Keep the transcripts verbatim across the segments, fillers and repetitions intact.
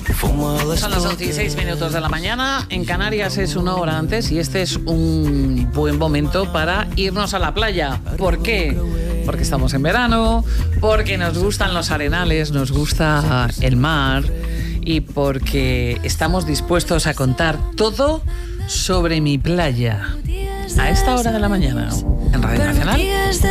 Son las once y seis minutos de la mañana, en Canarias es una hora antes y este es un buen momento para irnos a la playa. ¿Por qué? Porque estamos en verano, porque nos gustan los arenales, nos gusta el mar y porque estamos dispuestos a contar todo sobre mi playa. A esta hora de la mañana, en Radio Nacional.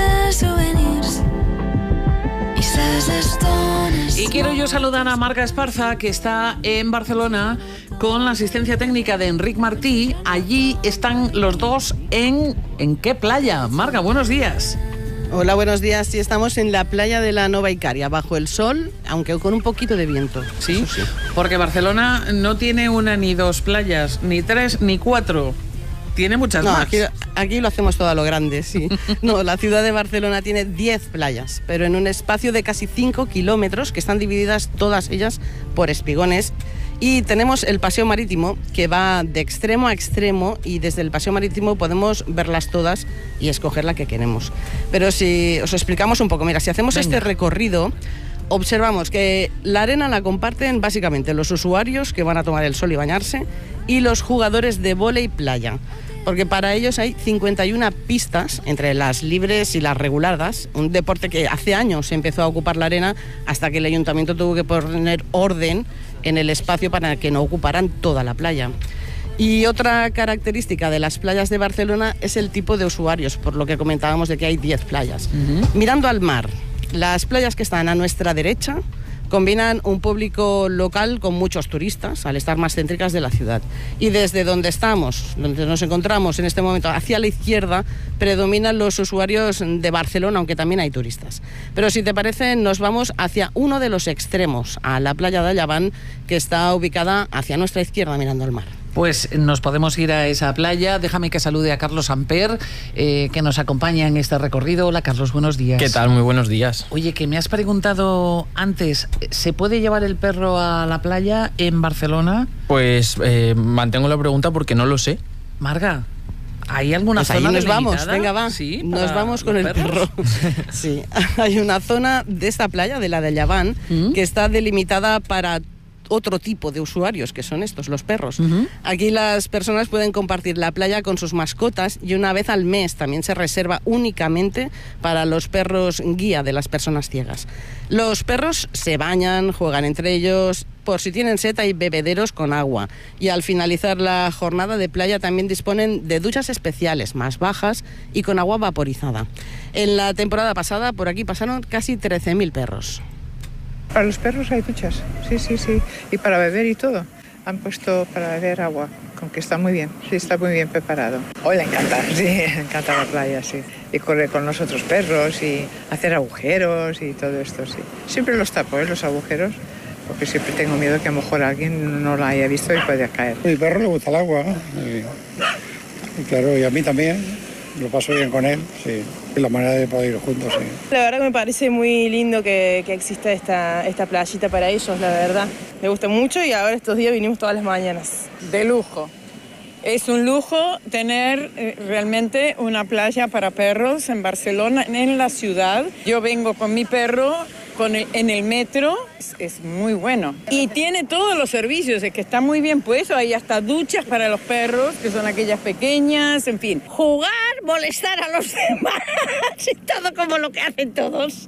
Y quiero yo saludar a Marga Esparza, que está en Barcelona con la asistencia técnica de Enric Martí. Allí están los dos en... ¿En qué playa? Marga, buenos días. Hola, buenos días. Sí, estamos en la playa de la Nova Icaria, bajo el sol, aunque con un poquito de viento. ¿Sí? Sí. Porque Barcelona no tiene una ni dos playas, ni tres ni cuatro. Tiene muchas no, más. Aquí, aquí lo hacemos todo a lo grande, sí. No, la ciudad de Barcelona tiene diez playas, pero en un espacio de casi cinco kilómetros, que están divididas todas ellas por espigones. Y tenemos el paseo marítimo, que va de extremo a extremo, y desde el paseo marítimo podemos verlas todas y escoger la que queremos. Pero si os explicamos un poco, mira, si hacemos Venga. este recorrido, observamos que la arena la comparten básicamente los usuarios que van a tomar el sol y bañarse y los jugadores de vóley playa. Porque para ellos hay cincuenta y una pistas, entre las libres y las reguladas, un deporte que hace años se empezó a ocupar la arena hasta que el ayuntamiento tuvo que poner orden en el espacio para que no ocuparan toda la playa. Y otra característica de las playas de Barcelona es el tipo de usuarios, por lo que comentábamos de que hay diez playas. Uh-huh. Mirando al mar, las playas que están a nuestra derecha combinan un público local con muchos turistas, al estar más céntricas de la ciudad. Y desde donde estamos, donde nos encontramos en este momento, hacia la izquierda, predominan los usuarios de Barcelona, aunque también hay turistas. Pero si te parece, nos vamos hacia uno de los extremos, a la playa de Allaván, que está ubicada hacia nuestra izquierda, mirando al mar. Pues nos podemos ir a esa playa. Déjame que salude a Carlos Amper, eh, que nos acompaña en este recorrido. Hola, Carlos, buenos días. ¿Qué tal? Muy buenos días. Oye, que me has preguntado antes, ¿se puede llevar el perro a la playa en Barcelona? Pues eh, mantengo la pregunta porque no lo sé. Marga, ¿hay alguna pues zona ahí nos delimitada? vamos, venga, va. ¿Sí? Nos vamos con el perros? perro. Sí, hay una zona de esta playa, de la de Allaván, ¿Mm? que está delimitada para otro tipo de usuarios, que son estos, los perros. Uh-huh. Aquí las personas pueden compartir la playa con sus mascotas y una vez al mes también se reserva únicamente para los perros guía de las personas ciegas. Los perros se bañan, juegan entre ellos, por si tienen sed hay bebederos con agua y al finalizar la jornada de playa también disponen de duchas especiales más bajas y con agua vaporizada. En la temporada pasada por aquí pasaron casi trece mil perros. Para los perros hay duchas, sí, sí, sí, y para beber y todo. Han puesto para beber agua, con que está muy bien, sí, está muy bien preparado. Hoy le encanta, sí, le encanta la playa, sí. Y correr con los otros perros y hacer agujeros y todo esto, sí. Siempre los tapo, ¿eh? Los agujeros, porque siempre tengo miedo que a lo mejor alguien no la haya visto y pueda caer. A mi perro le gusta el agua, ¿no? Y, y claro, y a mí también. Lo paso bien con él, sí. Y la manera de poder ir juntos, sí. La verdad que me parece muy lindo que, que exista esta, esta playita para ellos, la verdad. Me gusta mucho y ahora estos días vinimos todas las mañanas. De lujo. Es un lujo tener eh, realmente una playa para perros en Barcelona, en la ciudad. Yo vengo con mi perro con el, en el metro, es, es muy bueno. Y tiene todos los servicios, es que está muy bien puesto. Hay hasta duchas para los perros, que son aquellas pequeñas, en fin. Jugar, molestar a los demás, y todo como lo que hacen todos.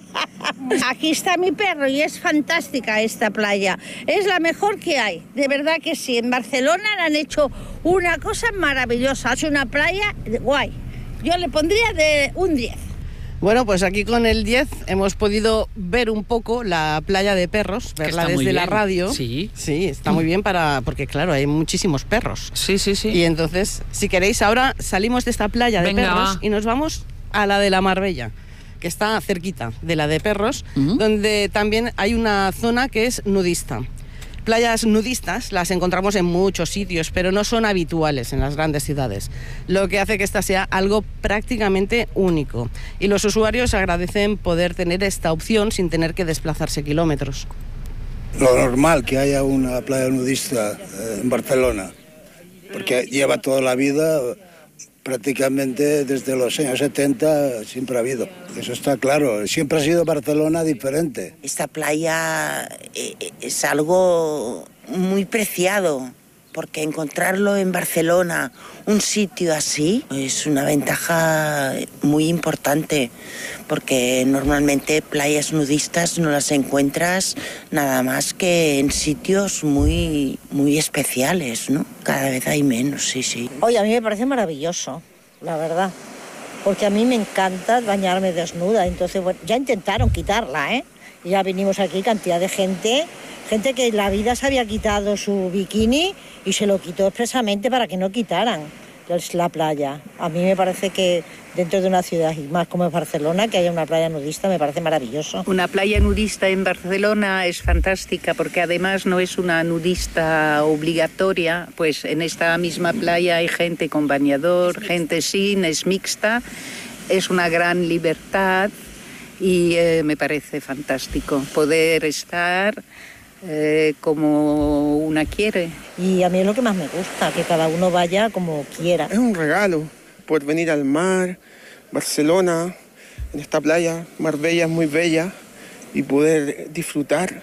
Aquí está mi perro y es fantástica esta playa. Es la mejor que hay, de verdad que sí. En Barcelona le han hecho una cosa maravillosa. Es una playa guay. Yo le pondría de un diez. Bueno, pues aquí con el diez hemos podido ver un poco la playa de perros, verla desde la radio. Sí. Sí, está muy bien para porque claro, hay muchísimos perros. Sí, sí, sí. Y entonces, si queréis, ahora salimos de esta playa de Venga, perros va. y nos vamos a la de la Marbella, que está cerquita de la de perros, Uh-huh. donde también hay una zona que es nudista. Playas nudistas las encontramos en muchos sitios, pero no son habituales en las grandes ciudades, lo que hace que esta sea algo prácticamente único. Y los usuarios agradecen poder tener esta opción sin tener que desplazarse kilómetros. Lo normal que haya una playa nudista en Barcelona, porque lleva toda la vida prácticamente desde los años setenta siempre ha habido. Eso está claro. Siempre ha sido Barcelona diferente. Esta playa es algo muy preciado, porque encontrarlo en Barcelona, un sitio así, es una ventaja muy importante, porque normalmente playas nudistas no las encuentras nada más que en sitios muy, muy especiales, ¿no? Cada vez hay menos, sí, sí. Oye, a mí me parece maravilloso, la verdad, porque a mí me encanta bañarme desnuda, entonces, bueno, ya intentaron quitarla, ¿eh? Ya vinimos aquí, cantidad de gente... Gente que en la vida se había quitado su bikini y se lo quitó expresamente para que no quitaran la playa. A mí me parece que dentro de una ciudad, y más como es Barcelona, que haya una playa nudista, me parece maravilloso. Una playa nudista en Barcelona es fantástica, porque además no es una nudista obligatoria, pues en esta misma playa hay gente con bañador, gente sin, es mixta, es una gran libertad y eh, me parece fantástico poder estar... Eh, como una quiere. Y a mí es lo que más me gusta, que cada uno vaya como quiera. Es un regalo poder venir al mar, Barcelona, en esta playa, Marbella es muy bella, y poder disfrutar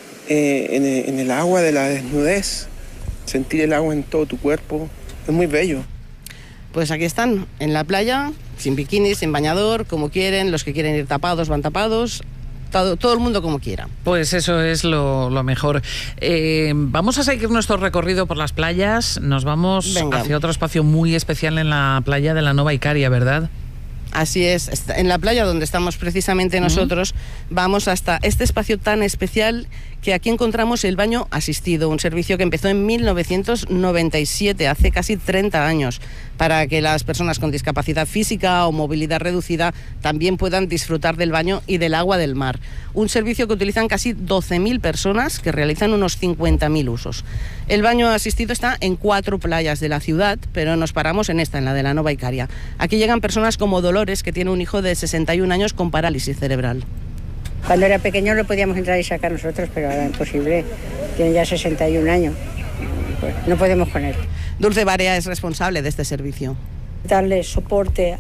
eh, en, en el agua de la desnudez, sentir el agua en todo tu cuerpo, es muy bello. Pues aquí están, en la playa, sin bikini, sin bañador, como quieren, los que quieren ir tapados van tapados. Todo, todo el mundo como quiera. Pues eso es lo, lo mejor. Eh, vamos a seguir nuestro recorrido por las playas. Nos vamos Venga. hacia otro espacio muy especial en la playa de la Nova Icaria, ¿verdad? Así es, en la playa donde estamos precisamente nosotros, uh-huh. vamos hasta este espacio tan especial que aquí encontramos el baño asistido, un servicio que empezó en mil novecientos noventa y siete, hace casi treinta años, para que las personas con discapacidad física o movilidad reducida también puedan disfrutar del baño y del agua del mar. Un servicio que utilizan casi doce mil personas que realizan unos cincuenta mil usos. El baño asistido está en cuatro playas de la ciudad, pero nos paramos en esta, en la de la Nova Icaria. Aquí llegan personas como Dolores, que tiene un hijo de sesenta y un años con parálisis cerebral. Cuando era pequeño lo podíamos entrar y sacar nosotros, pero ahora es imposible. Tiene ya sesenta y un años. Pues no podemos con él. Dulce Barea es responsable de este servicio. Darle soporte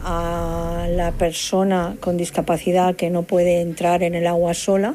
a la persona con discapacidad que no puede entrar en el agua sola,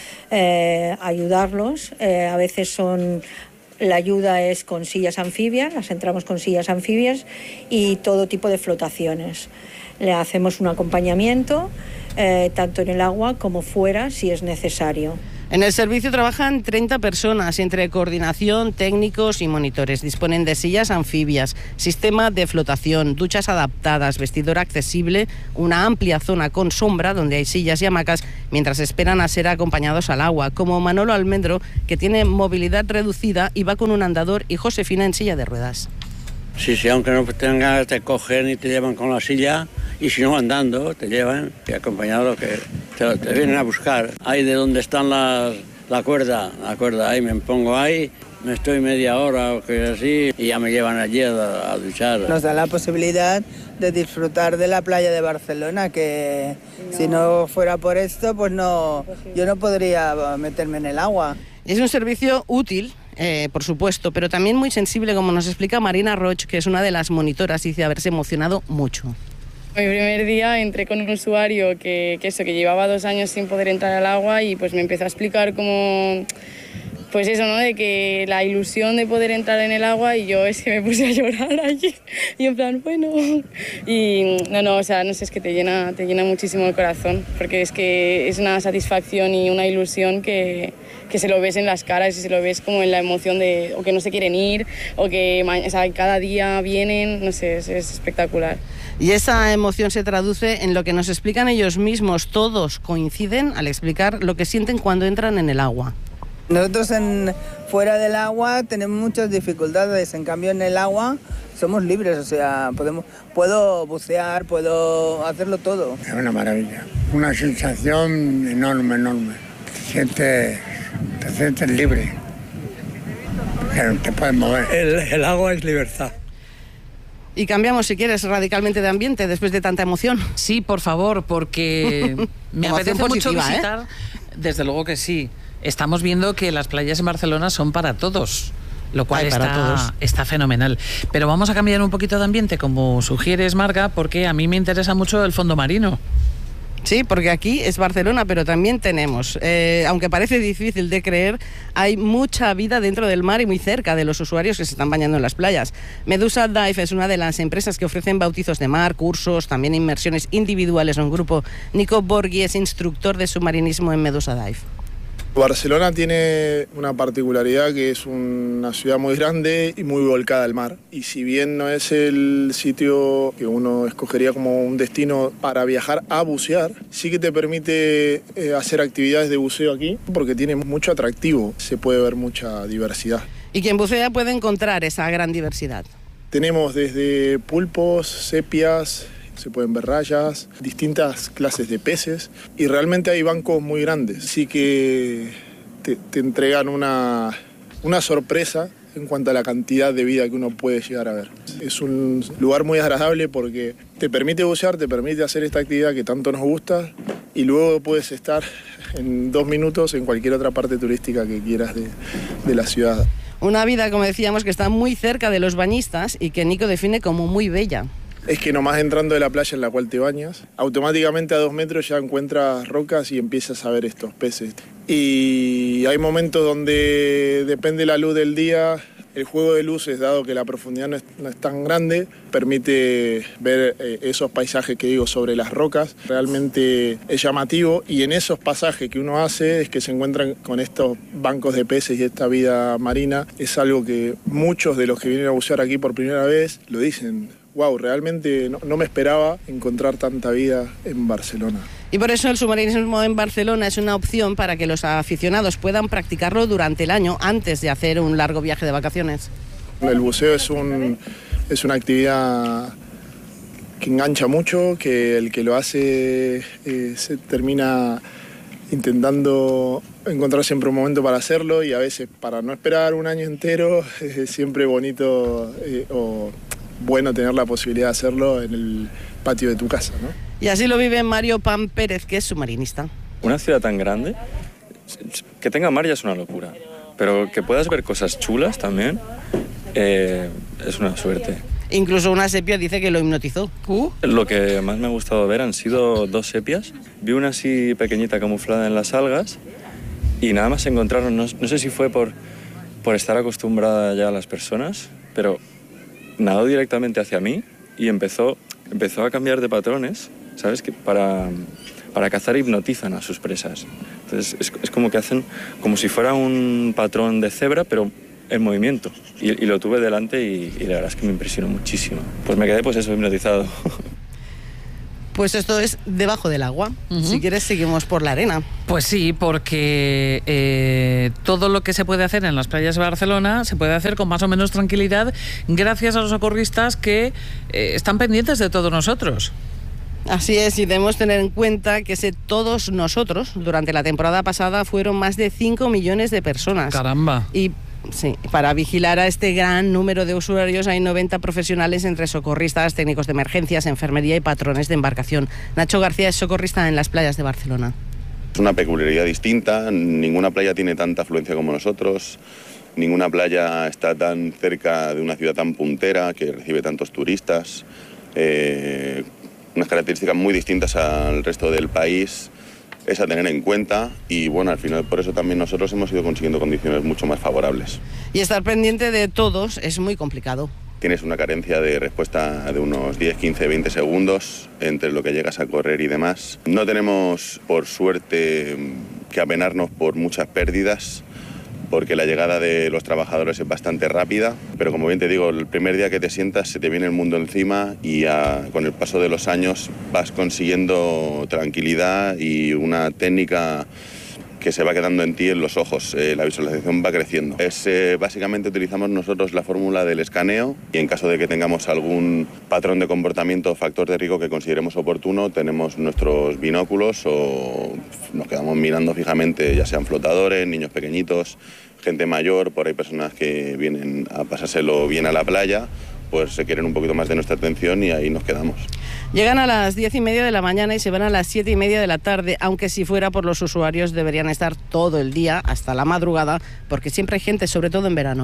eh, ayudarlos. Eh, a veces son... La ayuda es con sillas anfibias, las entramos con sillas anfibias y todo tipo de flotaciones. Le hacemos un acompañamiento, eh, tanto en el agua como fuera, si es necesario. En el servicio trabajan treinta personas, entre coordinación, técnicos y monitores. Disponen de sillas anfibias, sistema de flotación, duchas adaptadas, vestidor accesible, una amplia zona con sombra donde hay sillas y hamacas mientras esperan a ser acompañados al agua, como Manolo Almendro, que tiene movilidad reducida y va con un andador, y Josefina en silla de ruedas. Sí, sí, aunque no tengas, te cogen y te llevan con la silla, y si no andando, te llevan, y acompañado que te, te vienen a buscar. Ahí de donde están las, la cuerda, la cuerda, ahí me pongo ahí, me estoy media hora o que así, y ya me llevan allí a, a duchar. Nos da la posibilidad de disfrutar de la playa de Barcelona, que no. si no fuera por esto, pues no, yo no podría meterme en el agua. Es un servicio útil, Eh, por supuesto, pero también muy sensible, como nos explica Marina Roch, que es una de las monitoras, y dice haberse emocionado mucho. Mi primer día entré con un usuario que, que eso, que llevaba dos años sin poder entrar al agua, y pues me empezó a explicar cómo, pues eso, ¿no? De que la ilusión de poder entrar en el agua, y yo es que me puse a llorar allí, y en plan, bueno, y no, no, o sea, no sé, es que te llena, te llena muchísimo el corazón, porque es que es una satisfacción y una ilusión que... que se lo ves en las caras y se lo ves como en la emoción de o que no se quieren ir o que o sea, cada día vienen, no sé, es, es espectacular. Y esa emoción se traduce en lo que nos explican ellos mismos. Todos coinciden al explicar lo que sienten cuando entran en el agua. Nosotros en, fuera del agua tenemos muchas dificultades, en cambio en el agua somos libres, o sea, podemos, puedo bucear, puedo hacerlo todo. Es una maravilla, una sensación enorme, enorme. Te sientes... te sientes libre, que no te puedes mover. El, el agua es libertad. Y cambiamos, si quieres, radicalmente de ambiente después de tanta emoción. Sí, por favor, porque me apetece mucho visitar. ¿eh? Desde luego que sí. Estamos viendo que las playas en Barcelona son para todos. Lo cual Ay, para está, todos. está fenomenal. Pero vamos a cambiar un poquito de ambiente, como sugieres, Marga, porque a mí me interesa mucho el fondo marino. Sí, porque aquí es Barcelona, pero también tenemos, eh, aunque parece difícil de creer, hay mucha vida dentro del mar y muy cerca de los usuarios que se están bañando en las playas. Medusa Dive es una de las empresas que ofrecen bautizos de mar, cursos, también inmersiones individuales o en grupo. Nico Borghi es instructor de submarinismo en Medusa Dive. Barcelona tiene una particularidad que es una ciudad muy grande y muy volcada al mar. Y si bien no es el sitio que uno escogería como un destino para viajar a bucear, sí que te permite eh, hacer actividades de buceo aquí porque tiene mucho atractivo, se puede ver mucha diversidad. Y quien bucea puede encontrar esa gran diversidad. Tenemos desde pulpos, sepias, se pueden ver rayas, distintas clases de peces y realmente hay bancos muy grandes, así que te, te entregan una, una sorpresa en cuanto a la cantidad de vida que uno puede llegar a ver. Es un lugar muy agradable porque te permite bucear, te permite hacer esta actividad que tanto nos gusta y luego puedes estar en dos minutos en cualquier otra parte turística que quieras de, de la ciudad. Una vida, como decíamos, que está muy cerca de los bañistas y que Nico define como muy bella. Es que nomás entrando de la playa en la cual te bañas, automáticamente a dos metros ya encuentras rocas y empiezas a ver estos peces. Y hay momentos donde depende la luz del día, el juego de luces, dado que la profundidad no es, no es tan grande, permite ver eh, esos paisajes que digo sobre las rocas. Realmente es llamativo y en esos pasajes que uno hace es que se encuentran con estos bancos de peces y esta vida marina. Es algo que muchos de los que vienen a bucear aquí por primera vez lo dicen. Wow, realmente no, no me esperaba encontrar tanta vida en Barcelona. Y por eso el submarinismo en Barcelona es una opción para que los aficionados puedan practicarlo durante el año antes de hacer un largo viaje de vacaciones. El buceo es, un, es una actividad que engancha mucho, que el que lo hace eh, se termina intentando encontrar siempre un momento para hacerlo y a veces para no esperar un año entero es siempre bonito eh, o bueno tener la posibilidad de hacerlo en el patio de tu casa, ¿no? Y así lo vive Mario Pan Pérez, que es submarinista. Una ciudad tan grande, que tenga mar ya es una locura, pero que puedas ver cosas chulas también eh, es una suerte. Incluso una sepia dice que lo hipnotizó. Uh. Lo que más me ha gustado ver han sido dos sepias. Vi una así pequeñita camuflada en las algas y nada más se encontraron, no, no sé si fue por, por estar acostumbrada ya a las personas, pero nadó directamente hacia mí y empezó, empezó a cambiar de patrones, ¿sabes? Que para, para cazar hipnotizan a sus presas. Entonces es, es como que hacen como si fuera un patrón de cebra, pero en movimiento. Y, y lo tuve delante y, y la verdad es que me impresionó muchísimo. Pues me quedé pues eso, hipnotizado. Pues esto es debajo del agua. Uh-huh. Si quieres seguimos por la arena. Pues sí, porque eh, todo lo que se puede hacer en las playas de Barcelona se puede hacer con más o menos tranquilidad gracias a los socorristas que eh, están pendientes de todos nosotros. Así es, y debemos tener en cuenta que ese todos nosotros durante la temporada pasada fueron más de cinco millones de personas. Caramba. Y sí, para vigilar a este gran número de usuarios hay noventa profesionales entre socorristas, técnicos de emergencias, enfermería y patrones de embarcación. Nacho García es socorrista en las playas de Barcelona. Es una peculiaridad distinta, ninguna playa tiene tanta afluencia como nosotros, ninguna playa está tan cerca de una ciudad tan puntera que recibe tantos turistas, eh, unas características muy distintas al resto del país. Es a tener en cuenta y bueno, al final por eso también nosotros hemos ido consiguiendo condiciones mucho más favorables. Y estar pendiente de todos es muy complicado. Tienes una carencia de respuesta de unos diez, quince, veinte segundos entre lo que llegas a correr y demás. No tenemos, por suerte, que apenarnos por muchas pérdidas, porque la llegada de los trabajadores es bastante rápida, pero como bien te digo, el primer día que te sientas se te viene el mundo encima y a, con el paso de los años vas consiguiendo tranquilidad y una técnica que se va quedando en ti en los ojos, eh, la visualización va creciendo. Es, eh, básicamente utilizamos nosotros la fórmula del escaneo y en caso de que tengamos algún patrón de comportamiento o factor de riesgo que consideremos oportuno, tenemos nuestros binóculos o nos quedamos mirando fijamente, ya sean flotadores, niños pequeñitos, gente mayor, por ahí personas que vienen a pasárselo bien a la playa, pues se quieren un poquito más de nuestra atención y ahí nos quedamos. Llegan a las diez y media de la mañana y se van a las siete y media de la tarde, aunque si fuera por los usuarios deberían estar todo el día hasta la madrugada, porque siempre hay gente, sobre todo en verano.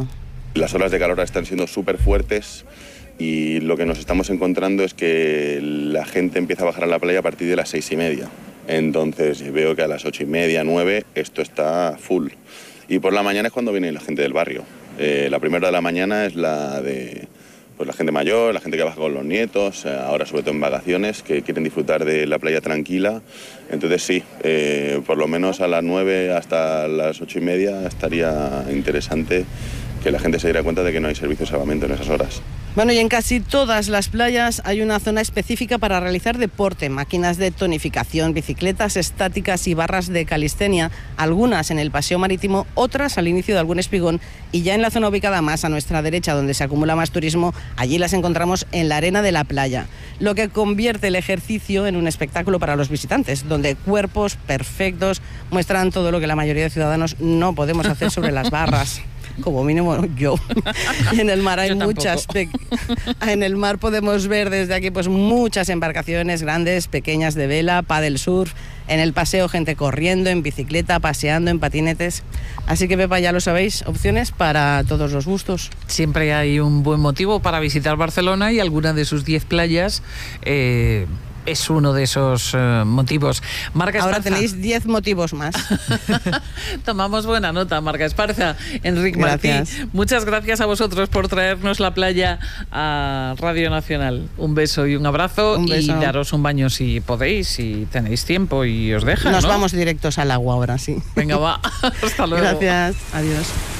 Las olas de calor están siendo súper fuertes y lo que nos estamos encontrando es que la gente empieza a bajar a la playa a partir de las seis y media. Entonces veo que a las ocho y media, nueve, esto está full. Y por la mañana es cuando viene la gente del barrio. Eh, la primera de la mañana es la de pues, la gente mayor, la gente que baja con los nietos, eh, ahora sobre todo en vacaciones, que quieren disfrutar de la playa tranquila. Entonces sí, eh, por lo menos a las nueve hasta las ocho y media estaría interesante que la gente se diera cuenta de que no hay servicio de salvamento en esas horas. Bueno, y en casi todas las playas hay una zona específica para realizar deporte, máquinas de tonificación, bicicletas estáticas y barras de calistenia, algunas en el paseo marítimo, otras al inicio de algún espigón, y ya en la zona ubicada más a nuestra derecha, donde se acumula más turismo, allí las encontramos en la arena de la playa, lo que convierte el ejercicio en un espectáculo para los visitantes, donde cuerpos perfectos muestran todo lo que la mayoría de ciudadanos no podemos hacer sobre las barras. Como mínimo yo. En el mar hay muchas. En el mar podemos ver desde aquí pues muchas embarcaciones grandes, pequeñas de vela, paddle surf. En el paseo gente corriendo, en bicicleta, paseando, en patinetes. Así que, Pepa, ya lo sabéis, opciones para todos los gustos. Siempre hay un buen motivo para visitar Barcelona y alguna de sus diez playas eh, es uno de esos eh, motivos. Marga Esparza. Ahora tenéis diez motivos más. Tomamos buena nota, Marga Esparza. Enric Martí, muchas gracias a vosotros por traernos la playa a Radio Nacional. Un beso y un abrazo, un beso. Y daros un baño si podéis, si tenéis tiempo y os dejan. Nos ¿no? vamos directos al agua ahora, sí. Venga, va. Hasta luego. Gracias. Adiós.